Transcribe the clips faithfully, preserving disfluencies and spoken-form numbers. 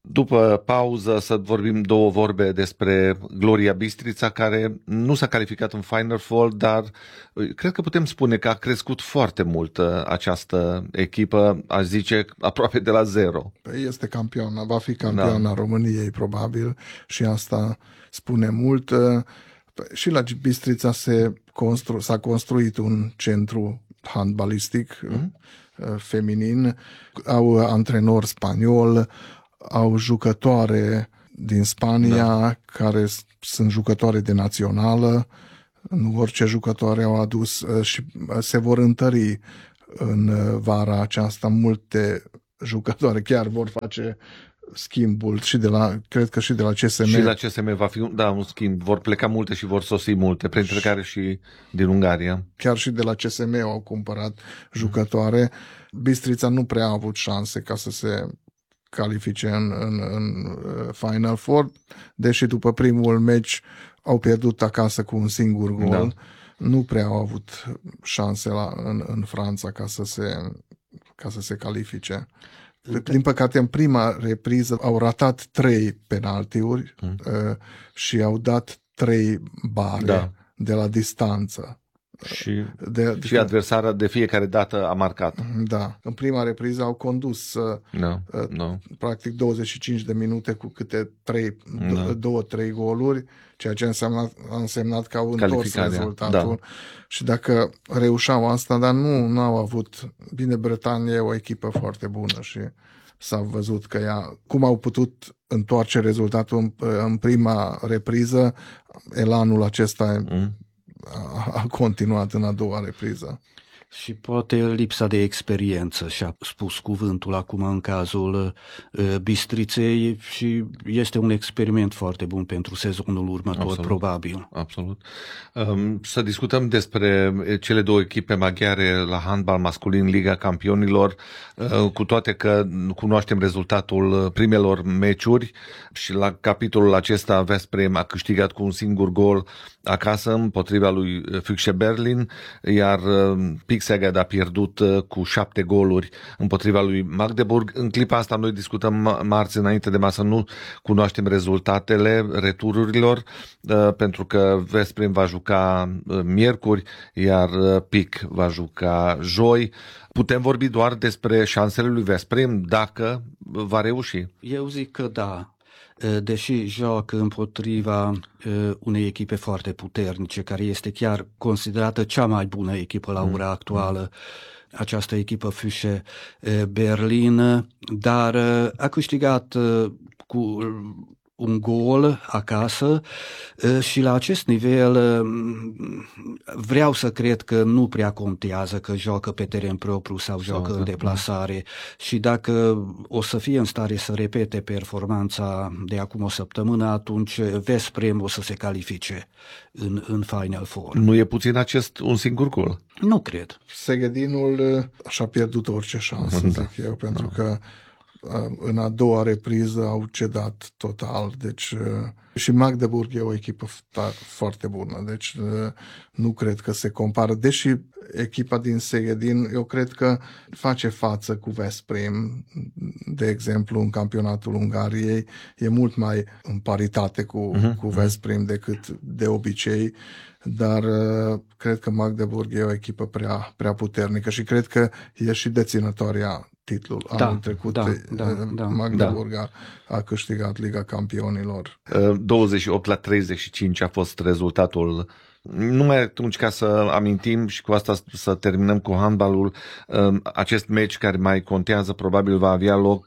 După pauză să vorbim două vorbe despre Gloria Bistrița, care nu s-a calificat în Final Four, dar cred că putem spune că a crescut foarte mult această echipă, aș zice aproape de la zero. Este campioana, va fi campioana da. României probabil și asta spune mult. Și la Bistrița se constru- s-a construit un centru handbalistic mm-hmm. feminin, au antrenor spaniol, au jucătoare din Spania da. care sunt jucătoare de națională, nu orice jucătoare au adus și se vor întări în vara aceasta multe jucătoare, chiar vor face schimbul și de la, cred că și de la C S M. Și la C S M va fi da, un schimb, vor pleca multe și vor sosi multe, printre care și din Ungaria. Chiar și de la C S M au cumpărat jucătoare. Bistrița nu prea a avut șanse ca să se califice în, în, în Final Four, deși după primul meci au pierdut acasă cu un singur gol. Da. Nu prea au avut șanse la, în, în Franța ca să se, ca să se califice. Din păcate, în prima repriză au ratat trei penaltiuri mm. uh, și au dat trei bare da. de la distanță. Și, de, și adversara de fiecare dată a marcat. Da. În prima repriză au condus no, uh, no. practic douăzeci și cinci de minute cu câte trei, no. două, trei goluri, ceea ce a însemnat, a însemnat că au întors rezultatul. Da. Și dacă reușeau asta, dar nu, nu au avut. Bine, Bretania e o echipă foarte bună și s-a văzut că ea, cum au putut întoarce rezultatul în, în prima repriză, elanul acesta mm. a, a continuat în a doua repriză. Și poate lipsa de experiență și-a spus cuvântul acum în cazul uh, Bistriței și este un experiment foarte bun pentru sezonul următor, absolut, probabil. Absolut. Um, să discutăm despre cele două echipe maghiare la handbal masculin, Liga Campionilor, uh, cu toate că cunoaștem rezultatul primelor meciuri și la capitolul acesta Veszprém a câștigat cu un singur gol acasă împotriva lui Füchse Berlin, iar uh, Pixegad a pierdut cu șapte goluri împotriva lui Magdeburg. În clipa asta noi discutăm marți înainte de masă, nu cunoaștem rezultatele retururilor, pentru că Veszprém va juca miercuri, iar Pic va juca joi. Putem vorbi doar despre șansele lui Veszprém dacă va reuși. Eu zic că da. Deși joacă împotriva unei echipe foarte puternice, care este chiar considerată cea mai bună echipă la ora actuală, această echipă Füchse Berlin, dar a câștigat cu un gol acasă și la acest nivel vreau să cred că nu prea contează că joacă pe teren propriu sau joacă sau, în deplasare și dacă o să fie în stare să repete performanța de acum o săptămână, atunci Veszprém o să se califice în, în Final Four. Nu e puțin acest un singur gol? Nu cred. Segedinul și-a pierdut orice șansă, da. zic eu, pentru da. că în a doua repriză au cedat total, deci și Magdeburg e o echipă foarte bună, deci nu cred că se compară, deși echipa din Szegedin, eu cred că face față cu Veszprém, de exemplu în campionatul Ungariei, e mult mai în paritate cu, uh-huh. cu Veszprém decât de obicei, dar cred că Magdeburg e o echipă prea, prea puternică și cred că e și deținătoarea titlul. Da, anul trecut da, da, da, Magdeburg da. a, a câștigat Liga Campionilor. douăzeci și opt la treizeci și cinci a fost rezultatul. Numai atunci ca să amintim și cu asta să terminăm cu handbalul, acest meci care mai contează probabil va avea loc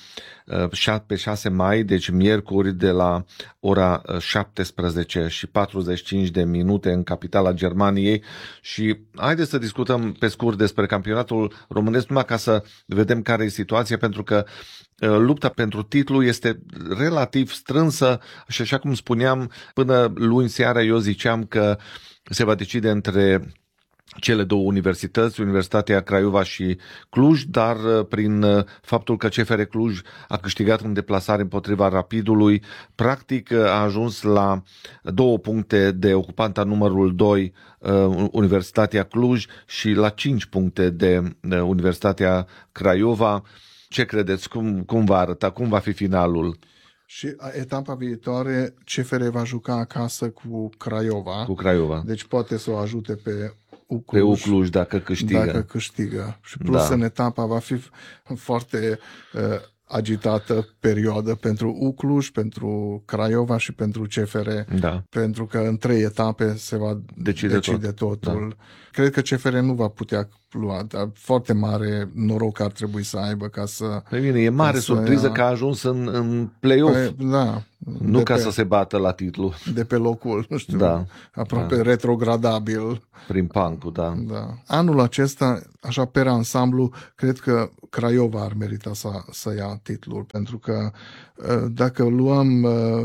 pe șase mai, deci miercuri de la ora șaptesprezece și patruzeci și cinci de minute în capitala Germaniei și haideți să discutăm pe scurt despre campionatul românesc numai ca să vedem care e situația, pentru că lupta pentru titlu este relativ strânsă și așa cum spuneam, până luni seara eu ziceam că se va decide între cele două universități, Universitatea Craiova și Cluj, dar prin faptul că C F R Cluj a câștigat în deplasare împotriva Rapidului, practic a ajuns la două puncte de ocupanta numărul doi Universitatea Cluj și la cinci puncte de Universitatea Craiova. Ce credeți? Cum, cum va arăta? Cum va fi finalul? Și etapa viitoare, C F R va juca acasă cu Craiova. Cu Craiova. Deci poate să o ajute pe U Cluj, pe U Cluj dacă câștigă. Dacă câștigă. Și plus Da. în etapa va fi foarte uh, agitată perioadă pentru U Cluj, pentru Craiova și pentru C F R. Da. Pentru că în trei etape se va Decide, decide tot. totul. Da. Cred că C F R nu va putea lua, dar foarte mare noroc ar trebui să aibă ca să... Pe bine, e mare surpriză ia... că a ajuns în, în play-off. Păi, da. Nu ca pe, să se bată la titlu. De pe locul, nu știu, da. aproape da. retrogradabil. Prin pancul, da. da. Anul acesta, așa per ansamblu, cred că Craiova ar merita să, să ia titlul, pentru că dacă luăm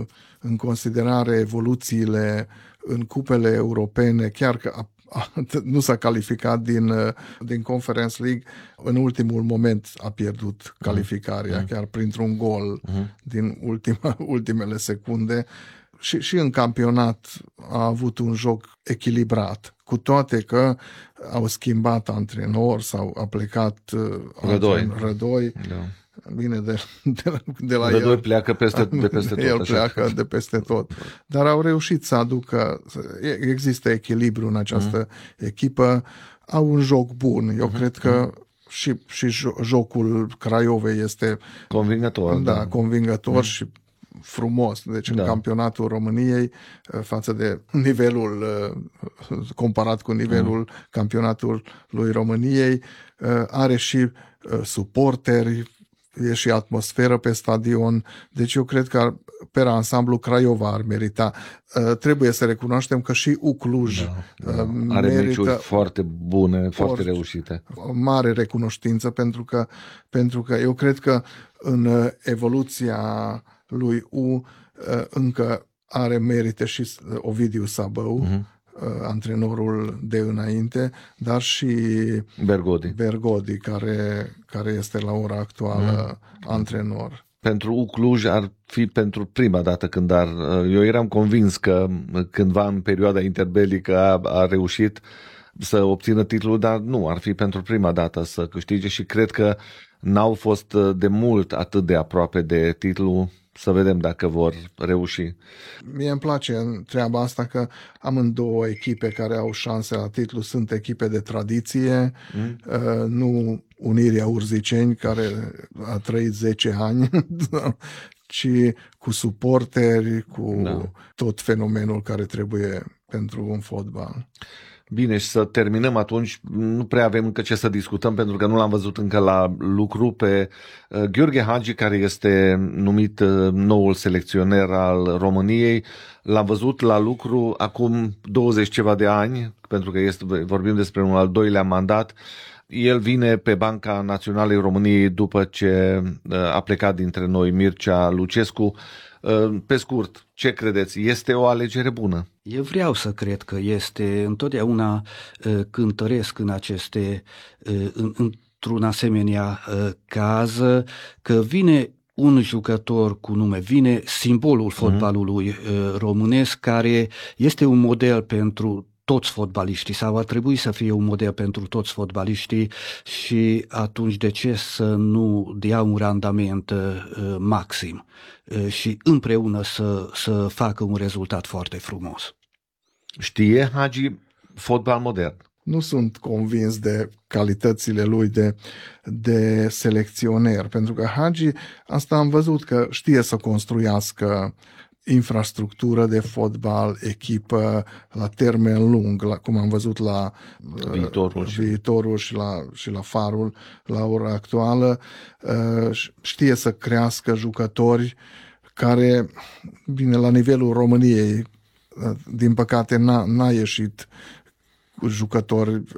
în considerare evoluțiile în cupele europene, chiar că a, a, nu s-a calificat din, din Conference League, în ultimul moment a pierdut calificarea, uh-huh. chiar printr-un gol uh-huh. din ultima, ultimele secunde. Și, și în campionat a avut un joc echilibrat, cu toate că au schimbat antrenor sau a plecat Rădoi. Rădoi. Da. Bine, de, de, de la Rădoi el. pleacă peste, de peste tot. El așa. pleacă de peste tot. Dar au reușit să aducă, există echilibru în această mm. echipă, au un joc bun. Eu mm-hmm. cred că și, și jocul Craiovei este convingător, da, da. convingător mm. și frumos. Deci da. în campionatul României, față de nivelul, comparat cu nivelul mm. campionatului României, are și suporteri, e și atmosferă pe stadion. Deci eu cred că pe ansamblu Craiova ar merita. Trebuie să recunoaștem că și U Cluj da, da. are merită meciuri foarte bune, foarte, foarte reușite. Mare recunoștință, pentru că, pentru că eu cred că în evoluția lui U încă are merite și Ovidiu Sabău, uh-huh. antrenorul de înainte, dar și Bergodi, Bergodi care, care este la ora actuală uh-huh. antrenor. Pentru U Cluj ar fi pentru prima dată când ar... Eu eram convins că cândva în perioada interbelică a, a reușit să obțină titlul, dar nu, ar fi pentru prima dată să câștige și cred că n-au fost de mult atât de aproape de titlu. Să vedem dacă vor reuși. Mie îmi place în treaba asta că amândouă echipe care au șanse la titlu sunt echipe de tradiție, mm. uh, nu Unirea Urziceni, care a trăit zece ani, ci cu suporteri, cu da. tot fenomenul care trebuie pentru un fotbal. Bine, și să terminăm atunci, nu prea avem încă ce să discutăm pentru că nu l-am văzut încă la lucru pe uh, Gheorghe Hagi, care este numit uh, noul selecționer al României. L-am văzut la lucru acum douăzeci ceva de ani, pentru că este, vorbim despre un al doilea mandat. El vine pe banca naționalei României după ce uh, a plecat dintre noi Mircea Lucescu. Pe scurt, ce credeți? Este o alegere bună? Eu vreau să cred că este. Întotdeauna cântăresc în aceste, în, într-un asemenea caz, că vine un jucător cu nume, vine simbolul fotbalului mm-hmm. românesc, care este un model pentru toți fotbaliștii sau ar trebui să fie un model pentru toți fotbaliștii și atunci de ce să nu dea un randament uh, maxim uh, și împreună să, să facă un rezultat foarte frumos. Știe Hagi fotbal modern? Nu sunt convins de calitățile lui de, de selecționer, pentru că Hagi, asta am văzut că știe să construiască infrastructură de fotbal, echipă la termen lung, la, cum am văzut la viitorul, uh, viitorul și, la, și la Farul la ora actuală. Uh, știe să crească jucători care, bine, la nivelul României, uh, din păcate n-a, n-a ieșit jucători uh,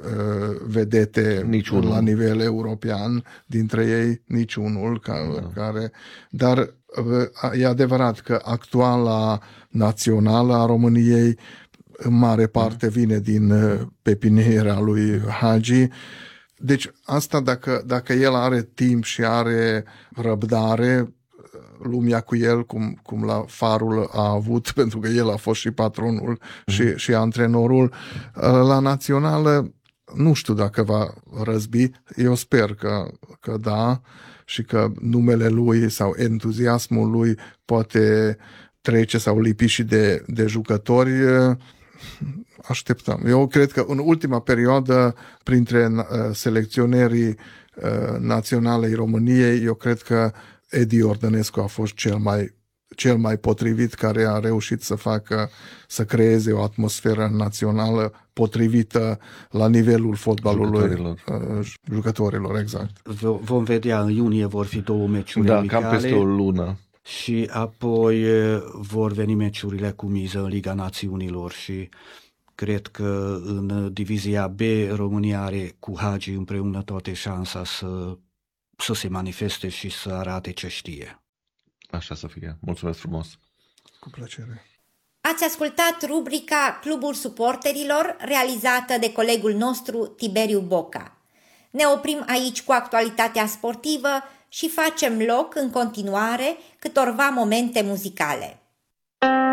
vedete niciunul. La nivel european, dintre ei niciunul, ca, da. care, dar uh, e adevărat că actuala națională a României în mare parte vine din uh, pepiniera lui Hagi. Deci asta dacă, dacă el are timp și are răbdare, lumea cu el, cum, cum la Farul a avut, pentru că el a fost și patronul mm. și, și antrenorul. La națională Nu știu dacă va răzbi, eu sper că, că da și că numele lui sau entuziasmul lui poate trece sau lipi și de, de jucători. Așteptăm. Eu cred că în ultima perioadă, printre selecționerii naționalei României, eu cred că Edi Ordănescu a fost cel mai cel mai potrivit, care a reușit să facă, să creeze o atmosferă națională potrivită la nivelul fotbalului jucătorilor. Uh, jucătorilor, exact. Vom vedea, în iunie vor fi două meciuri Da, amicale, cam peste o lună. Și apoi vor veni meciurile cu miză în Liga Națiunilor și cred că în divizia B România are cu Hagi împreună toate șansa să, să se manifeste și să arate ce știe. Așa să fie. Mulțumesc frumos. Cu plăcere. Ați ascultat rubrica Clubul Suporterilor, realizată de colegul nostru Tiberiu Boca. Ne oprim aici cu actualitatea sportivă și facem loc în continuare câtorva momente muzicale.